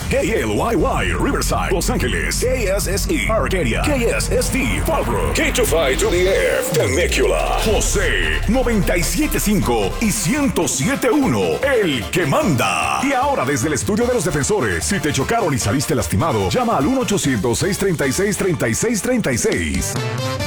KLYY, Riverside, Los Ángeles. KSSE, Arcadia. KSST, Fallbrook. K25 to the F, Temecula. José, 97.5 y 107.1, el que manda. Y ahora desde el estudio de los defensores, si te chocaron y saliste lastimado, llama al 1-800-636-3636.